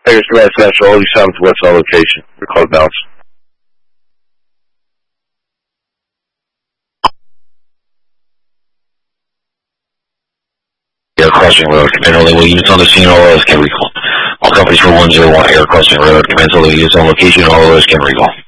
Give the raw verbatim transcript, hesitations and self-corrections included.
Vegas Command Central, all seven to west on location. We're called bounce. Air Crossing Road. Command only will units on the scene, all others can recall. All companies for one zero one Air Crossing Road. Command only units on location, all others can recall.